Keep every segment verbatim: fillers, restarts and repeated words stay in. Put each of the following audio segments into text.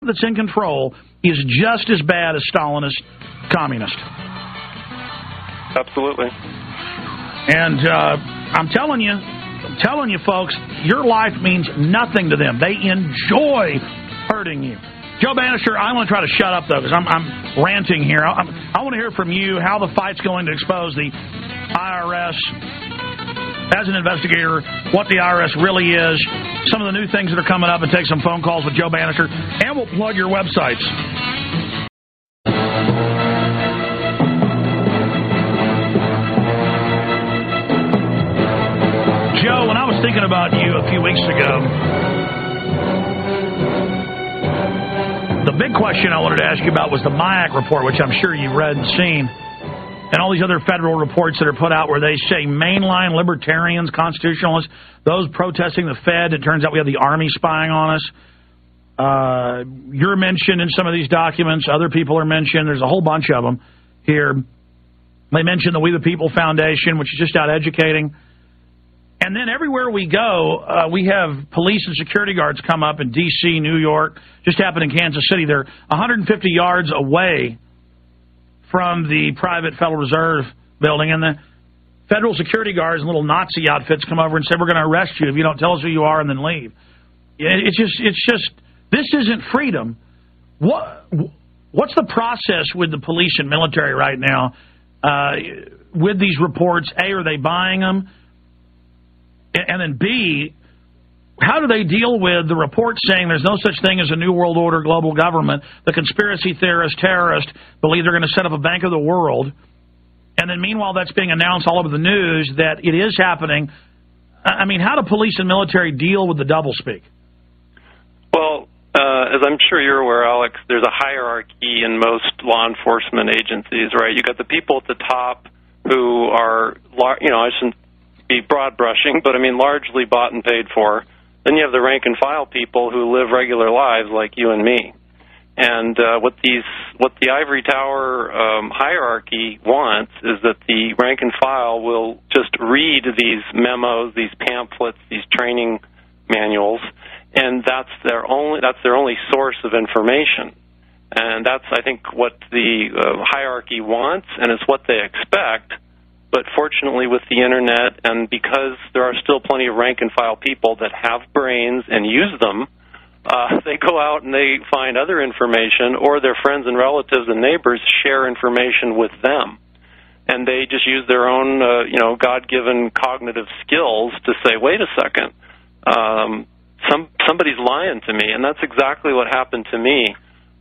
that's in control is just as bad as Stalinist communist. Absolutely. And uh, I'm telling you, I'm telling you, folks, your life means nothing to them. They enjoy hurting you. Joe Banister, I want to try to shut up, though, because I'm, I'm ranting here. I, I want to hear from you how the fight's going to expose the I R S as an investigator, what the I R S really is, some of the new things that are coming up, and take some phone calls with Joe Banister, and we'll plug your websites. Joe, when I was thinking about you a few weeks ago, the big question I wanted to ask you about was the MIAC report, which I'm sure you've read and seen, and all these other federal reports that are put out where they say mainline libertarians, constitutionalists, those protesting the Fed, it turns out we have the Army spying on us. Uh, you're mentioned in some of these documents. Other people are mentioned. There's a whole bunch of them here. They mention the We the People Foundation, which is just out educating. And then everywhere we go, uh, we have police and security guards come up in D C, New York. Just happened in Kansas City. They're one hundred fifty yards away from the private Federal Reserve building, and the federal security guards in little Nazi outfits come over and say, we're going to arrest you if you don't tell us who you are and then leave. It's just, it's just, this isn't freedom. What, what's the process with the police and military right now uh, with these reports? A, are they buying them? And then B, how do they deal with the report saying there's no such thing as a New World Order global government? The conspiracy theorists, terrorists believe they're going to set up a Bank of the World. And then meanwhile, that's being announced all over the news that it is happening. I mean, how do police and military deal with the doublespeak? Well, uh, as I'm sure you're aware, Alex, there's a hierarchy in most law enforcement agencies, right? You got the people at the top who are, you know, I shouldn't be broad brushing, but I mean largely bought and paid for. Then you have the rank and file people who live regular lives like you and me. And uh, what these, what the ivory tower um, hierarchy wants is that the rank and file will just read these memos, these pamphlets, these training manuals, and that's their only that's their only source of information. And that's, I think, what the uh, hierarchy wants, and it's what they expect. But fortunately, with the Internet, and because there are still plenty of rank-and-file people that have brains and use them, uh, they go out and they find other information, or their friends and relatives and neighbors share information with them. And they just use their own, uh, you know, God-given cognitive skills to say, wait a second, um, some somebody's lying to me. And that's exactly what happened to me.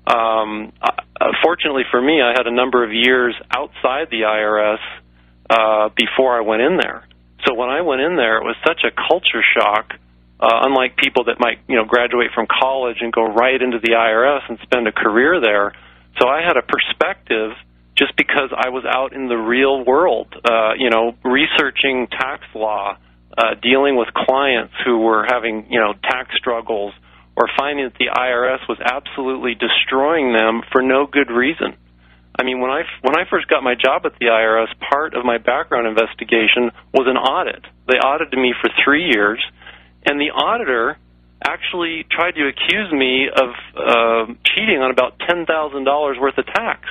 Um, uh, fortunately for me, I had a number of years outside the I R S Uh, before I went in there. So when I went in there, it was such a culture shock, uh, unlike people that might, you know, graduate from college and go right into the I R S and spend a career there. So I had a perspective just because I was out in the real world, uh, you know, researching tax law, uh, dealing with clients who were having, you know, tax struggles, or finding that the I R S was absolutely destroying them for no good reason. I mean, when I, when I first got my job at the I R S, part of my background investigation was an audit. They audited me for three years, and the auditor actually tried to accuse me of uh, cheating on about ten thousand dollars worth of tax.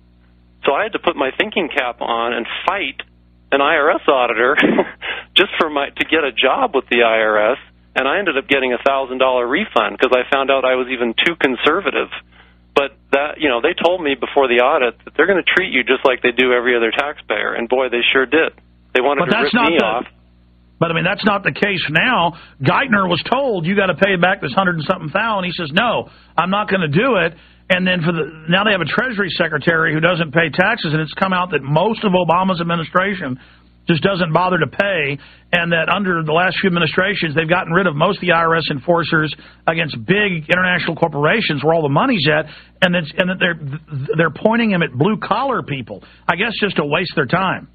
So I had to put my thinking cap on and fight an I R S auditor just for my to get a job with the I R S, and I ended up getting a one thousand dollars refund because I found out I was even too conservative. But that, you know, they told me before the audit that they're going to treat you just like they do every other taxpayer, and boy, they sure did. They wanted but to that's rip not me the, off. But I mean, that's not the case now. Geithner was told you got to pay back this hundred and something thousand. He says, no, I'm not going to do it. And then for the now they have a Treasury Secretary who doesn't pay taxes, and it's come out that most of Obama's administration just doesn't bother to pay, and that under the last few administrations, they've gotten rid of most of the I R S enforcers against big international corporations where all the money's at, and, it's, and that they're they're pointing them at blue-collar people. I guess just to waste their time.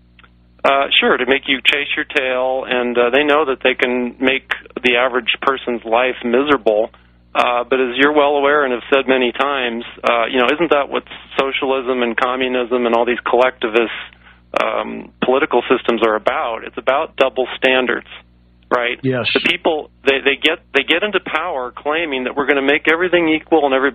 Uh, sure, to make you chase your tail, and uh, they know that they can make the average person's life miserable. Uh, but as you're well aware and have said many times, uh, you know, isn't that what socialism and communism and all these collectivist um, political systems are about? It's about double standards. right? Yes. The people, they, they get they get into power claiming that we're going to make everything equal and every